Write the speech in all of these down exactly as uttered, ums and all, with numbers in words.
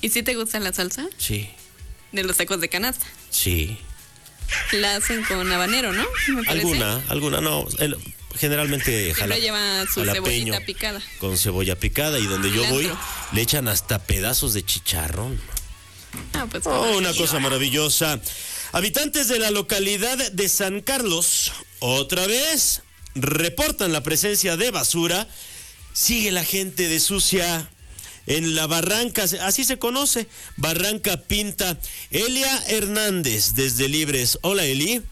¿Y si te gusta la salsa? Sí. De los tacos de canasta. Sí. La hacen con habanero, ¿no? Me parece. Alguna, alguna no. El, generalmente Siempre jala, lleva su jalapeño cebollita picada. Con cebolla picada, y donde yo voy Cilantro. le echan hasta pedazos de chicharrón. Ah, pues, Oh, una cosa maravillosa. Habitantes de la localidad de San Carlos, otra vez, reportan la presencia de basura. Sigue la gente de sucia en la barranca, así se conoce, Barranca Pinta. Elia Hernández, desde Libres. Hola, Eli.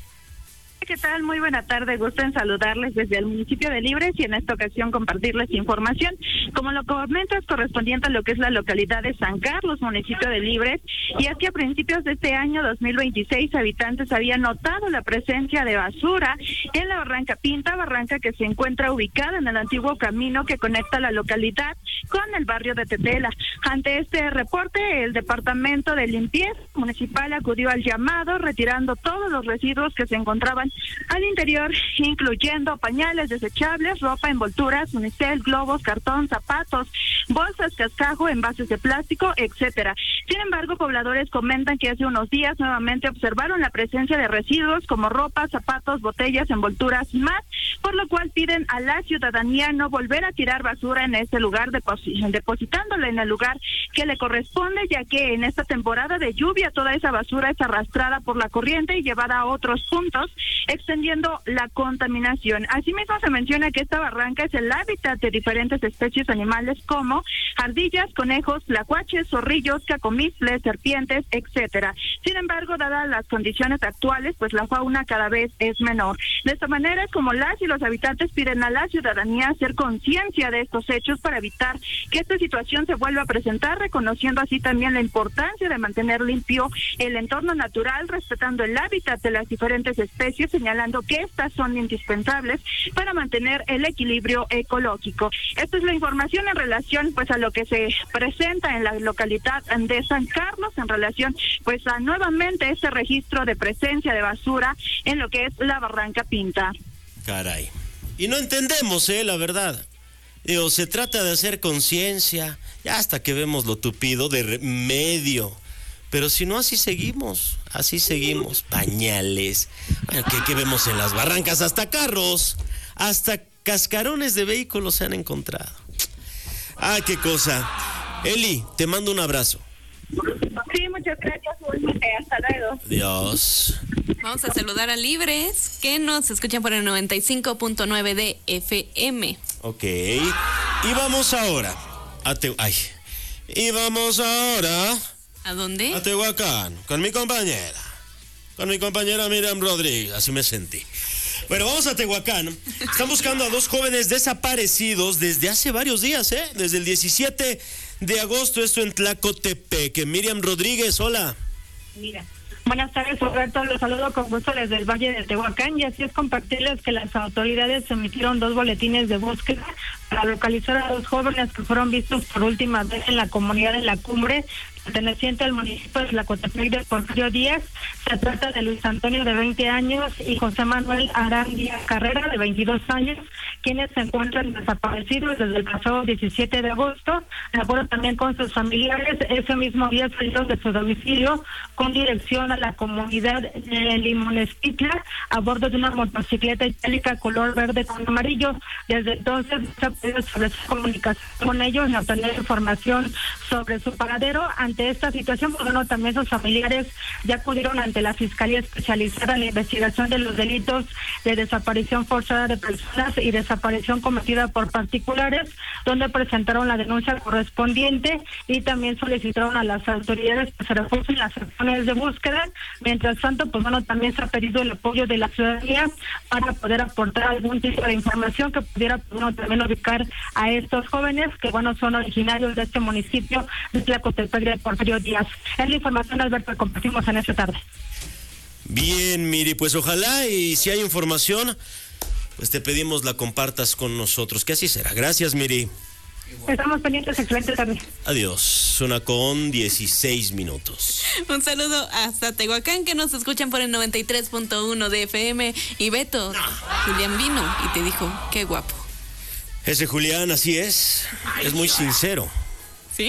¿Qué tal? Muy buena tarde, gusto en saludarles desde el municipio de Libres y en esta ocasión compartirles información. Como lo comentas, correspondiente a lo que es la localidad de San Carlos, municipio de Libres, y es que a principios de este año dos mil veintiséis habitantes habían notado la presencia de basura en la Barranca Pinta, barranca que se encuentra ubicada en el antiguo camino que conecta la localidad con el barrio de Tetela. Ante este reporte, el departamento de limpieza municipal acudió al llamado, retirando todos los residuos que se encontraban al interior, incluyendo pañales desechables, ropa, envolturas, unicel, globos, cartón, zapatos, bolsas, cascajo, envases de plástico, etcétera. Sin embargo, pobladores comentan que hace unos días nuevamente observaron la presencia de residuos como ropa, zapatos, botellas, envolturas y más, por lo cual piden a la ciudadanía no volver a tirar basura en este lugar, depos- depositándola en el lugar que le corresponde, ya que en esta temporada de lluvia toda esa basura es arrastrada por la corriente y llevada a otros puntos, extendiendo la contaminación. Asimismo, se menciona que esta barranca es el hábitat de diferentes especies animales como ardillas, conejos, tlacuaches, zorrillos, cacomixles, serpientes, etcétera. Sin embargo, dadas las condiciones actuales, pues la fauna cada vez es menor. De esta manera es como las y los habitantes piden a la ciudadanía hacer conciencia de estos hechos para evitar que esta situación se vuelva a presentar, reconociendo así también la importancia de mantener limpio el entorno natural, respetando el hábitat de las diferentes especies, señalando que estas son indispensables para mantener el equilibrio ecológico. Esta es la información en relación pues a lo que se presenta en la localidad de San Carlos en relación pues a nuevamente este registro de presencia de basura en lo que es la Barranca Pinta. Caray. Y no entendemos, eh, la verdad. Digo, se trata de hacer conciencia, ya hasta que vemos lo tupido de remedio. Pero si no, así seguimos, así seguimos. Pañales, bueno, ¿qué, qué vemos en las barrancas? Hasta carros, hasta cascarones de vehículos se han encontrado. Ah, qué cosa. Eli, te mando un abrazo. Sí, muchas gracias. Hasta luego. Dios. Vamos a saludar a Libres, que nos escuchan por el noventa y cinco punto nueve de F M. Ok. Y vamos ahora a Te... Ay. Y vamos ahora... ¿A dónde? A Tehuacán, con mi compañera. Con mi compañera Miriam Rodríguez, así me sentí. Bueno, vamos a Tehuacán. Están buscando a dos jóvenes desaparecidos desde hace varios días, ¿eh? Desde el diecisiete de agosto, esto en Tlacotepec. Miriam Rodríguez, hola. Mira. Buenas tardes, Roberto. Los saludo con gusto desde el Valle de Tehuacán y así es compartirles que las autoridades emitieron dos boletines de búsqueda para localizar a dos jóvenes que fueron vistos por última vez en la comunidad de La Cumbre, perteneciente al municipio de Tlacotepec de Porfirio Díaz. Se trata de Luis Antonio, de veinte años, y José Manuel Arandia Carrera, de veintidós años, quienes se encuentran desaparecidos desde el pasado diecisiete de agosto. De acuerdo también con sus familiares, ese mismo día salieron de su domicilio con dirección a la comunidad de Limonespitla a bordo de una motocicleta itálica color verde con amarillo. Desde entonces se ha podido establecer comunicación con ellos y obtener información sobre su paradero. Ante esta situación, pues bueno, también sus familiares ya acudieron ante la Fiscalía Especializada en la Investigación de los Delitos de Desaparición Forzada de Personas y Desaparición Cometida por Particulares, donde presentaron la denuncia correspondiente y también solicitaron a las autoridades que se refuercen las acciones de búsqueda. Mientras tanto, pues bueno, también se ha pedido el apoyo de la ciudadanía para poder aportar algún tipo de información que pudiera, pues bueno, también ubicar a estos jóvenes que, bueno, son originarios de este municipio de Tlacotepec de Porfirio Díaz. Es la información, Alberto, que compartimos en esta tarde. Bien, Miri, pues ojalá y si hay información, pues te pedimos la compartas con nosotros, que así será. Gracias, Miri. Estamos pendientes, excelente tarde. Adiós, una con dieciséis minutos. Un saludo hasta Tehuacán, que nos escuchan por el noventa y tres punto uno de F M. Y Beto, Julián vino y te dijo, qué guapo. Ese Julián, así es, es muy sincero.